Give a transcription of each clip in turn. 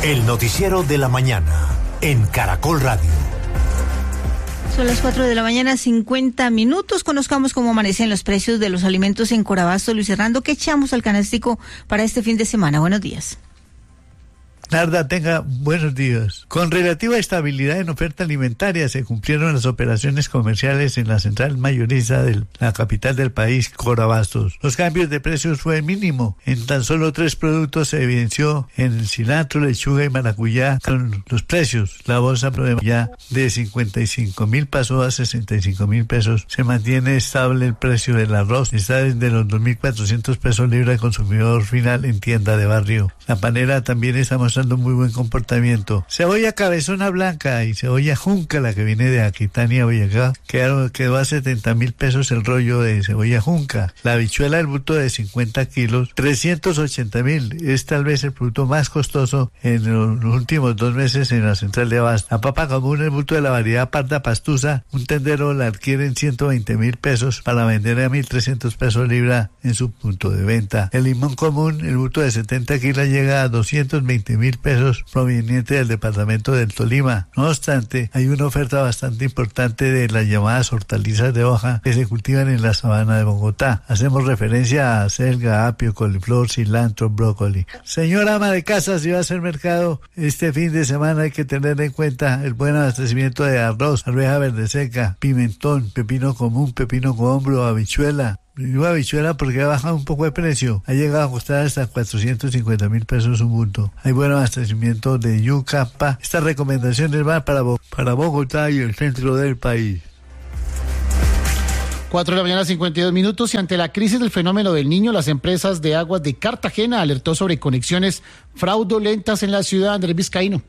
El noticiero de la mañana en Caracol Radio. Son las 4:50 a.m. Conozcamos cómo amanecen los precios de los alimentos en Corabasto. Luis Hernando, ¿qué echamos al canástico para este fin de semana? Buenos días. Narda, tenga buenos días. Con relativa estabilidad en oferta alimentaria se cumplieron las operaciones comerciales en la central mayorista de la capital del país, Corabastos. Los cambios de precios fue mínimo. En tan solo 3 productos se evidenció en el cilantro, lechuga y maracuyá con los precios. La bolsa ya de 55.000 pasó a 65.000 pesos. Se mantiene estable el precio del arroz. Está desde los 2.400 pesos libra de consumidor final en tienda de barrio. La panera también está mostrando muy buen comportamiento. Cebolla cabezona blanca y cebolla junca, la que viene de Aquitania, Boyacá, quedó a 70.000 pesos el rollo de cebolla junca. La habichuela del bulto de 50 kilos, 380.000. Es tal vez el producto más costoso en los últimos 2 meses en la central de abasto. La papa común, el bulto de la variedad parda pastusa, un tendero la adquiere en 120.000 pesos para vender a 1.300 pesos libra en su punto de venta. El limón común, el bulto de 70 kilos, llega a 220.000 pesos proveniente del departamento del Tolima. No obstante, hay una oferta bastante importante de las llamadas hortalizas de hoja que se cultivan en la sabana de Bogotá. Hacemos referencia a selga, apio, coliflor, cilantro, brócoli. Señora ama de casa, si va a hacer mercado este fin de semana hay que tener en cuenta el buen abastecimiento de arroz, arveja verde seca, pimentón, pepino común, pepino cohombro, habichuela. Digo habichuela porque ha bajado un poco de precio. Ha llegado a costar hasta 450.000 pesos un bulto. Hay buen abastecimiento de yuca, pa. Estas recomendaciones van para Bogotá y el centro del país. 4:52 a.m. y ante la crisis del fenómeno del Niño, las empresas de aguas de Cartagena alertó sobre conexiones fraudulentas en la ciudad. Andrés Vizcaíno.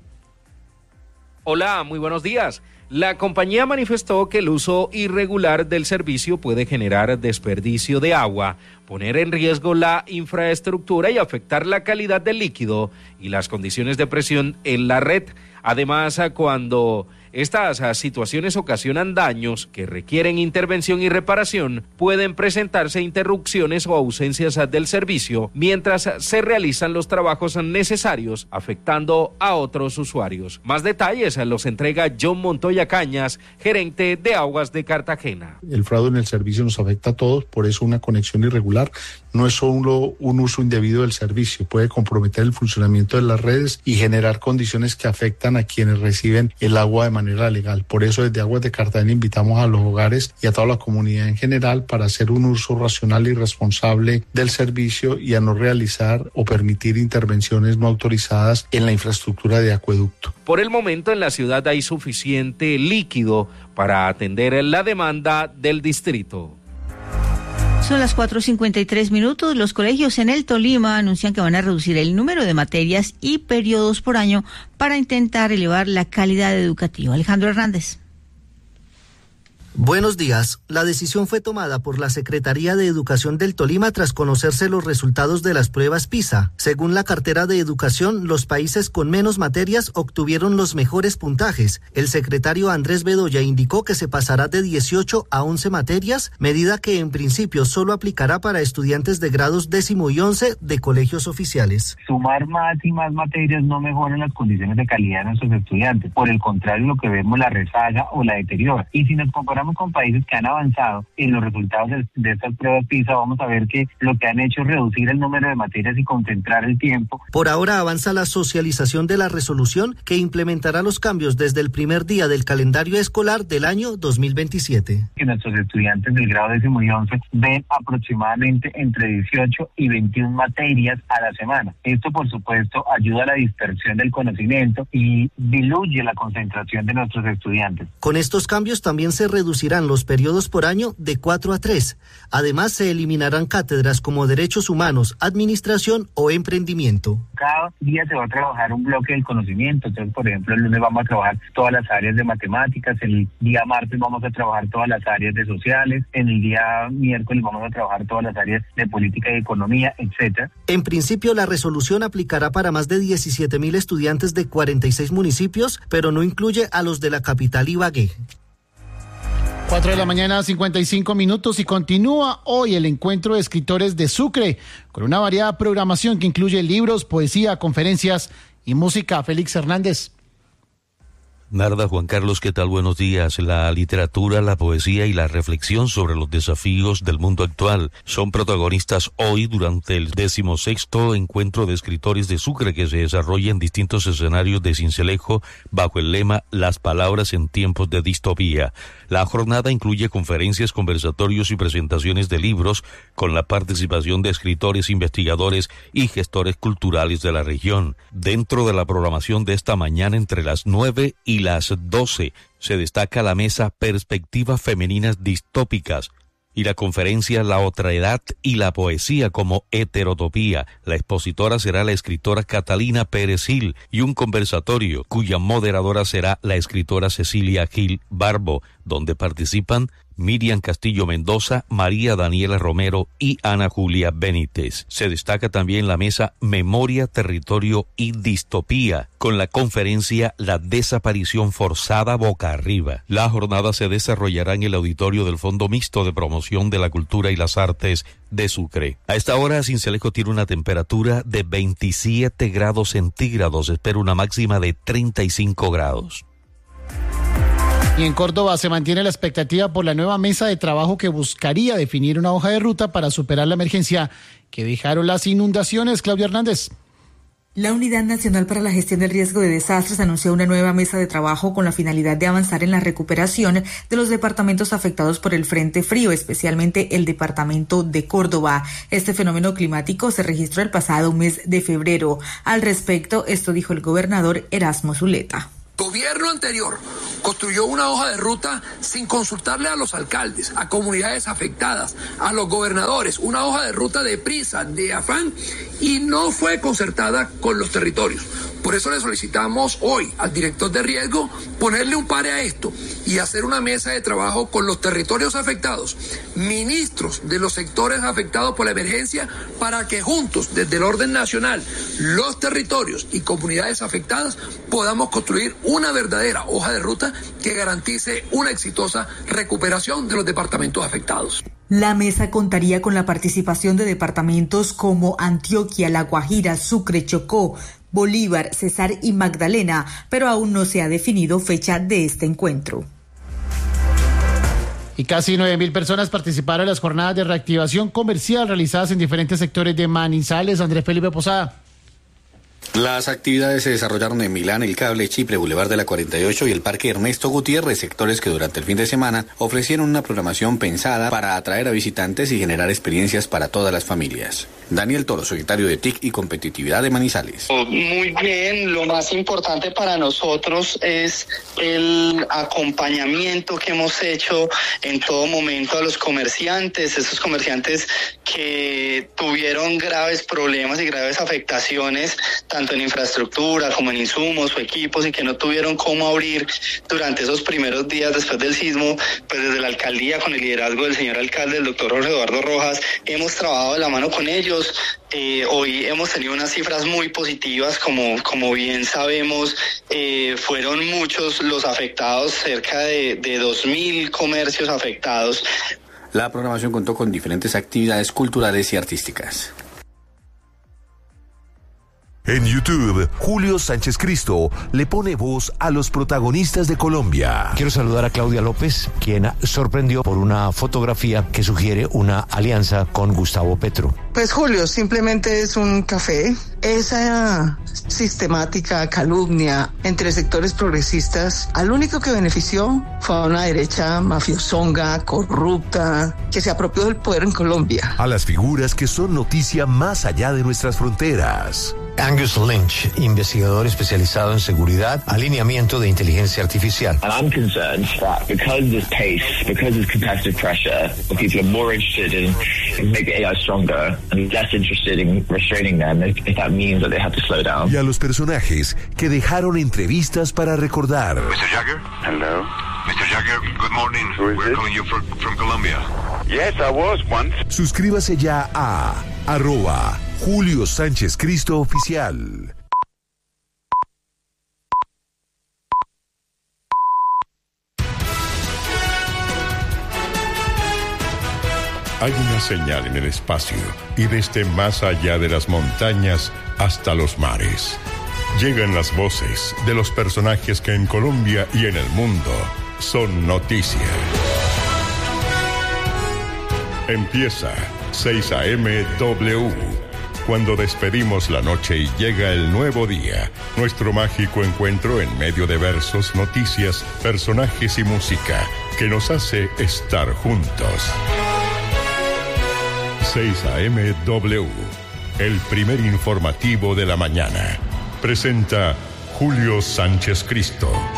Hola, muy buenos días. La compañía manifestó que el uso irregular del servicio puede generar desperdicio de agua, poner en riesgo la infraestructura y afectar la calidad del líquido y las condiciones de presión en la red. Además, cuando estas situaciones ocasionan daños que requieren intervención y reparación, pueden presentarse interrupciones o ausencias del servicio mientras se realizan los trabajos necesarios, afectando a otros usuarios. Más detalles los entrega John Montoya Cañas, gerente de Aguas de Cartagena. El fraude en el servicio nos afecta a todos, por eso una conexión irregular no es solo un uso indebido del servicio, puede comprometer el funcionamiento de las redes y generar condiciones que afectan a quienes reciben el agua de manera legal. Por eso desde Aguas de Cartagena invitamos a los hogares y a toda la comunidad en general para hacer un uso racional y responsable del servicio y a no realizar o permitir intervenciones no autorizadas en la infraestructura de acueducto. Por el momento en la ciudad hay suficiente líquido para atender la demanda del distrito. Son las 4:53 a.m. Los colegios en el Tolima anuncian que van a reducir el número de materias y periodos por año para intentar elevar la calidad educativa. Alejandro Hernández. Buenos días. La decisión fue tomada por la Secretaría de Educación del Tolima tras conocerse los resultados de las pruebas PISA. Según la cartera de Educación, los países con menos materias obtuvieron los mejores puntajes. El secretario Andrés Bedoya indicó que se pasará de 18 a 11 materias, medida que en principio solo aplicará para estudiantes de grados 10º y 11 de colegios oficiales. Sumar más y más materias no mejora las condiciones de calidad de nuestros estudiantes. Por el contrario, lo que vemos la rezaga o la deteriora. Y si nos comparamos con países que han avanzado en los resultados de estas pruebas PISA, vamos a ver que lo que han hecho es reducir el número de materias y concentrar el tiempo. Por ahora avanza la socialización de la resolución que implementará los cambios desde el primer día del calendario escolar del año 2027. Que nuestros estudiantes del grado 10º y 11 ven aproximadamente entre 18 y 21 materias a la semana. Esto, por supuesto, ayuda a la dispersión del conocimiento y diluye la concentración de nuestros estudiantes. Con estos cambios también se reducirán los periodos por año de 4 a 3. Además, se eliminarán cátedras como Derechos Humanos, Administración o Emprendimiento. Cada día se va a trabajar un bloque del conocimiento. Entonces, por ejemplo, el lunes vamos a trabajar todas las áreas de matemáticas, el día martes vamos a trabajar todas las áreas de sociales, en el día miércoles vamos a trabajar todas las áreas de política y economía, etcétera. En principio, la resolución aplicará para más de 17.000 estudiantes de 46 municipios, pero no incluye a los de la capital Ibagué. 4:55 a.m. y continúa hoy el encuentro de escritores de Sucre con una variada programación que incluye libros, poesía, conferencias Y música, Félix Hernández. Narda, Juan Carlos, ¿qué tal? Buenos días. La literatura, la poesía y la reflexión sobre los desafíos del mundo actual son protagonistas hoy durante el 16º Encuentro de Escritores de Sucre, que se desarrolla en distintos escenarios de Sincelejo bajo el lema Las palabras en tiempos de distopía. La jornada incluye conferencias, conversatorios y presentaciones de libros con la participación de escritores, investigadores y gestores culturales de la región. Dentro de la programación de esta mañana, entre las 9 y las 12, se destaca la mesa Perspectivas Femeninas Distópicas y la conferencia La Otredad y la Poesía como Heterotopía. La expositora será la escritora Catalina Pérez Gil y un conversatorio cuya moderadora será la escritora Cecilia Gil Barbo, donde participan Miriam Castillo Mendoza, María Daniela Romero y Ana Julia Benítez. Se destaca también la mesa Memoria, Territorio y Distopía, con la conferencia La Desaparición Forzada Boca Arriba. La jornada se desarrollará en el auditorio del Fondo Mixto de Promoción de la Cultura y las Artes de Sucre. A esta hora, Sincelejo tiene una temperatura de 27 grados centígrados. Espera una máxima de 35 grados. Y en Córdoba se mantiene la expectativa por la nueva mesa de trabajo que buscaría definir una hoja de ruta para superar la emergencia que dejaron las inundaciones. Claudia Hernández. La Unidad Nacional para la Gestión del Riesgo de Desastres anunció una nueva mesa de trabajo con la finalidad de avanzar en la recuperación de los departamentos afectados por el Frente Frío, especialmente el departamento de Córdoba. Este fenómeno climático se registró el pasado mes de febrero. Al respecto, esto dijo el gobernador Erasmo Zuleta. Gobierno anterior construyó una hoja de ruta sin consultarle a los alcaldes, a comunidades afectadas, a los gobernadores, una hoja de ruta de prisa, de afán, y no fue concertada con los territorios. Por eso le solicitamos hoy al director de riesgo ponerle un pare a esto y hacer una mesa de trabajo con los territorios afectados, ministros de los sectores afectados por la emergencia, para que juntos, desde el orden nacional, los territorios y comunidades afectadas podamos construir una verdadera hoja de ruta que garantice una exitosa recuperación de los departamentos afectados. La mesa contaría con la participación de departamentos como Antioquia, La Guajira, Sucre, Chocó, Bolívar, Cesar y Magdalena, pero aún no se ha definido fecha de este encuentro. Y casi 9.000 personas participaron en las jornadas de reactivación comercial realizadas en diferentes sectores de Manizales. Andrés Felipe Posada. Las actividades se desarrollaron en Milán, El Cable, Chipre, Boulevard de la 48 y el Parque Ernesto Gutiérrez, sectores que durante el fin de semana ofrecieron una programación pensada para atraer a visitantes y generar experiencias para todas las familias. Daniel Toro, secretario de TIC y Competitividad de Manizales. Muy bien, lo más importante para nosotros es el acompañamiento que hemos hecho en todo momento a los comerciantes, esos comerciantes que tuvieron graves problemas y graves afectaciones, tanto en infraestructura como en insumos o equipos, y que no tuvieron cómo abrir durante esos primeros días después del sismo. Pues desde la alcaldía, con el liderazgo del señor alcalde, el doctor Jorge Eduardo Rojas, hemos trabajado de la mano con ellos. Hoy hemos tenido unas cifras muy positivas, como bien sabemos, fueron muchos los afectados, cerca de 2.000 comercios afectados. La programación contó con diferentes actividades culturales y artísticas. En YouTube, Julio Sánchez Cristo le pone voz a los protagonistas de Colombia. Quiero saludar a Claudia López, quien sorprendió por una fotografía que sugiere una alianza con Gustavo Petro. Pues Julio, simplemente es un café. Esa sistemática calumnia entre sectores progresistas, al único que benefició fue a una derecha mafiosonga, corrupta, que se apropió del poder en Colombia. A las figuras que son noticia más allá de nuestras fronteras. Angus Lynch, investigador especializado en seguridad, alineamiento de inteligencia artificial. And I'm concerned that because of this pace, because of competitive pressure, people are more interested in making AI stronger and less interested in restraining them if that means that they have to slow down. Y a los personajes que dejaron entrevistas para recordar. Mr. Jagger? Hello. Mr. Jagger, good morning. We're calling you from Colombia. Yes, I was once. Suscríbase ya a @Julio Sánchez Cristo Oficial. Hay una señal en el espacio y desde más allá de las montañas hasta los mares. Llegan las voces de los personajes que en Colombia y en el mundo son noticia. Empieza 6 a.m. W. Cuando despedimos la noche y llega el nuevo día, nuestro mágico encuentro en medio de versos, noticias, personajes y música que nos hace estar juntos. 6 a.m. W, el primer informativo de la mañana. Presenta Julio Sánchez Cristo.